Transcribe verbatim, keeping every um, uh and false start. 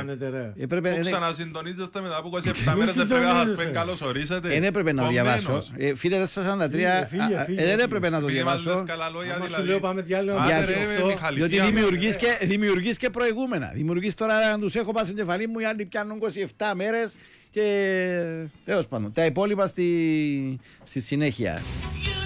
κάνετε ρε? Έπρεπε, Που ξανασυντονίζεστε μετά από είκοσι επτά μέρες, δεν πρέπει να σας πέν καλώς ορίσετε. Δεν έπρεπε να διαβάσω. Φίλε, δεν σας σαράντα τρία, δεν έπρεπε να το διαβάσω. Άμα σου λέω πάμε διάλειμμα. Διότι δημιουργείς και προηγούμενα. Δημιουργείς τώρα να τους έχω πάει στην κεφαλή μου, οι άλλοι πιάνουν είκοσι επτά μέρες και τέλος πάντων. Τα υπόλοιπα στη συνέχεια.